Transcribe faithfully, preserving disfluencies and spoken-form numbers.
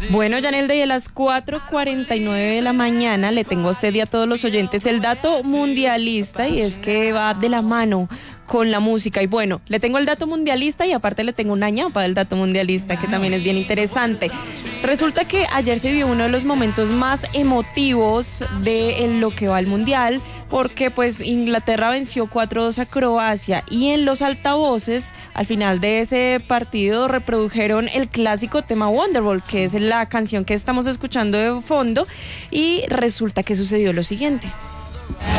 Bueno, Yanelda, y a las cuatro cuarenta y nueve de la mañana le tengo a usted y a todos los oyentes el dato mundialista, y es que va de la mano con la música. Y bueno, le tengo el dato mundialista y aparte le tengo una ñapa del dato mundialista que también es bien interesante. Resulta que ayer se vio uno de los momentos más emotivos de en lo que va al mundial, porque pues Inglaterra venció cuatro dos a Croacia, y en los altavoces al final de ese partido reprodujeron el clásico tema Wonderwall, que es la canción que estamos escuchando de fondo, y resulta que sucedió lo siguiente.